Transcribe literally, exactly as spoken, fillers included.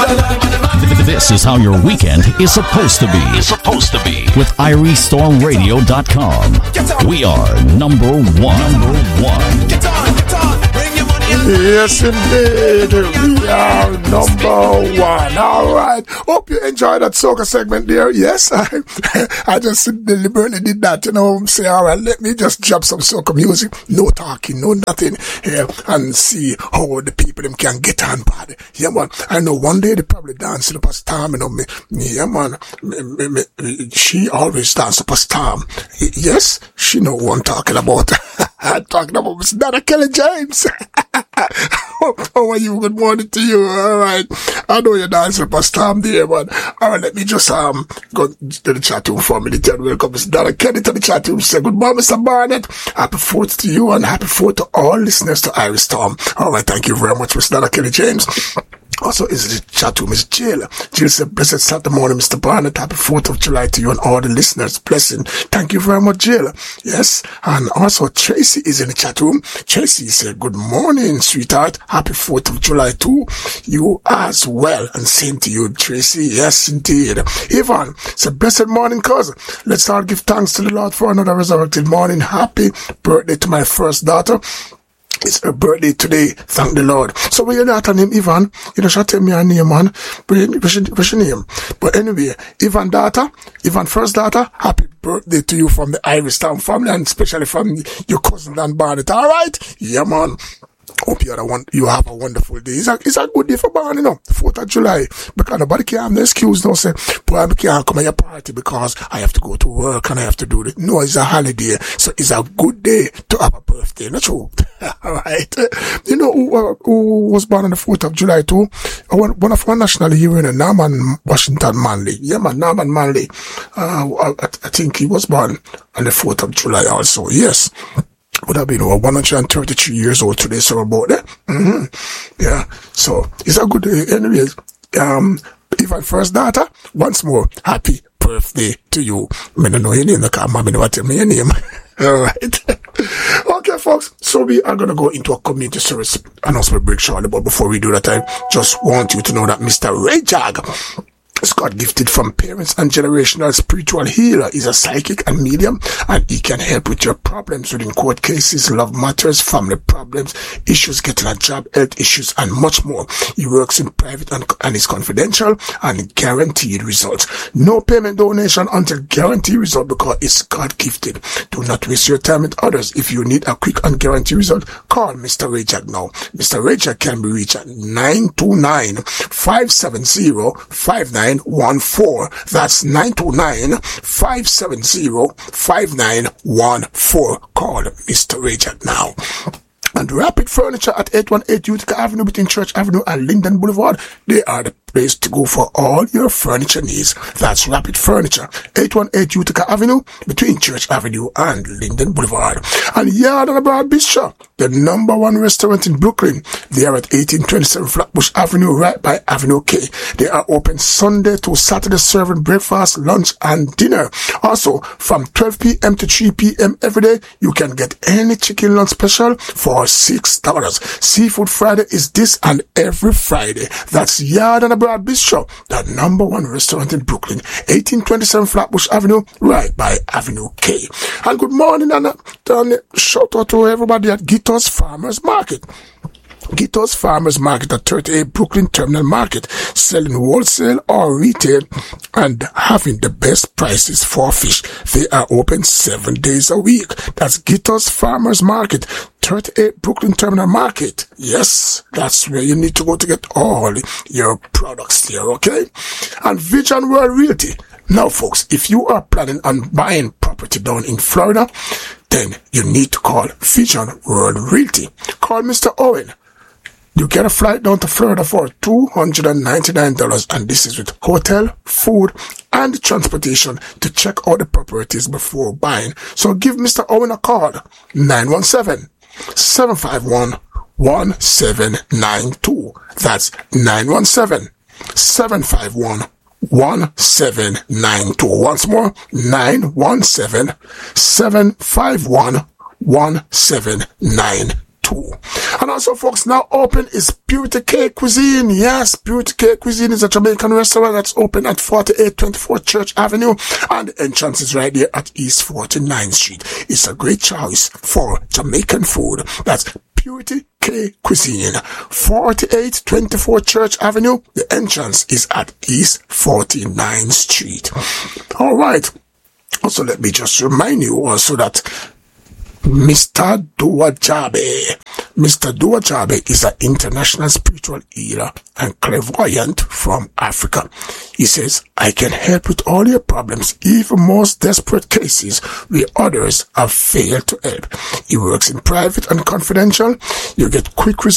This is how your weekend is supposed to be. Is supposed to be with Irie Storm Radio dot com. We are number one. Number one. Get on, get on. Bring your money in. Yes, indeed. We are number one. All right. Hope you enjoyed that soca segment there. Yes, I, I just deliberately did that. You know, say, all right, let me just drop some soca music. No talking, no nothing here, and see how the people them can get on bad. Yeah, man. I know one day they probably dance up a storm. You know, me, yeah, man. Me, me, me, she always dance up a storm. Yes, she know what I'm talking about. I'm talking about Miss Donna Kelly James. How are you? Good morning to you. All right. I know you're dancing up a storm there, man. All right, let me just um go to the chat room for a minute and welcome Miss Donna Kelly to the chat room. Say good morning, Mister Barnett. Happy fourth to you and happy fourth to all listeners to Irie Storm. All right, thank you very much, Miss Donna Kelly James. Also, is the chat room, Miss Jill. Jill said, blessed Saturday morning, Mister Barnett. Happy fourth of July to you and all the listeners. Blessing. Thank you very much, Jill. Yes. And also, Tracy is in the chat room. Tracy said, good morning, sweetheart. Happy fourth of July to you as well. And same to you, Tracy. Yes, indeed. Yvonne said, blessed morning, cuz. Let's all give thanks to the Lord for another resurrected morning. Happy birthday to my first daughter. It's her birthday today. Thank the Lord. So when your daughter name Ivan, you know, she tell me her name, man. What's your name? But anyway, Ivan daughter, Ivan first daughter, happy birthday to you from the Irie Storm family and especially from your cousin Dan Barnett. All right? Yeah, man. Hope you, had a one, you have a wonderful day. It's a, it's a good day for Barney, you know, fourth of July. Because nobody can have no excuse, no say, boy, I can't come at your party because I have to go to work and I have to do it. No, it's a holiday. So it's a good day to have a birthday. Not true. Alright. You know who, uh, who was born on the fourth of July too? One, one of our national heroes, Norman Washington Manley. Yeah, man, Norman Manley. Uh, I, I think he was born on the fourth of July also. Yes. Would have been over one hundred thirty-three years old today, so about that. Mm-hmm. Yeah. So, it's a good day. Anyways, um, Ivan first daughter, once more, happy birthday to you. I don't know your name, because mommy never tell me your name. Alright. Okay, folks. So we are going to go into a community service announcement break shortly, but before we do that, I just want you to know that Mister Ray Jag is God gifted from parents and generational spiritual healer. He's a psychic and medium, and he can help with your problems within court cases, love matters, family problems, issues getting a job, health issues, and much more. He works in private and, and is confidential and guaranteed results. No payment donation until guaranteed result because it's God gifted. Do not waste your time with others. If you need a quick and guaranteed result, call Mister Rajak now. Mister Rajak can be reached at nine two nine, five seven zero, five nine one four. That's nine two nine, five seven zero, five nine one four. Call Mister Rajak now. And Rapid Furniture at eight one eight Utica Avenue between Church Avenue and Linden Boulevard. They are the place to go for all your furniture needs. That's Rapid Furniture, eight one eight Utica Avenue between Church Avenue and Linden Boulevard. And Yard and Broad Bistro, the number one restaurant in Brooklyn. They are at eighteen twenty-seven Flatbush Avenue, right by Avenue K. They are open Sunday to Saturday, serving breakfast, lunch, and dinner. Also, from twelve p.m. to three p.m. every day, you can get any chicken lunch special for six dollars. Seafood Friday is this and every Friday. That's Yard and Broad Bistro, the number one restaurant in Brooklyn, eighteen twenty-seven Flatbush Avenue, right by Avenue K. And good morning, and uh, shout out to everybody at Gitto's Farmers Market. Gitto's Farmers Market at thirty-eight Brooklyn Terminal Market, selling wholesale or retail and having the best prices for fish. They are open seven days a week. That's Gitto's Farmers Market, thirty-eight Brooklyn Terminal Market. Yes, that's where you need to go to get all your products there, okay? And Vision World Realty. Now, folks, if you are planning on buying property down in Florida, then you need to call Vision World Realty. Call Mister Owen. You get a flight down to Florida for two hundred ninety-nine dollars, and this is with hotel, food, and transportation to check out the properties before buying. So give Mister Owen a call, nine one seven, seven five one, one seven nine two. That's nine one seven, seven five one, one seven nine two. Once more, nine one seven, seven five one, one seven nine two. two. And also, folks, now open is Purity Cake Cuisine. Yes, Purity Cake Cuisine is a Jamaican restaurant that's open at forty-eight twenty-four Church Avenue, and the entrance is right there at East forty-ninth Street. It's a great choice for Jamaican food. That's Purity Cake Cuisine, forty-eight twenty-four Church Avenue. The entrance is at East forty-ninth Street. All right. Also, let me just remind you also that Mister Duajabe. Mister Duajabe is an international spiritual healer and clairvoyant from Africa. He says, I can help with all your problems, even most desperate cases where others have failed to help. He works in private and confidential. You get quick results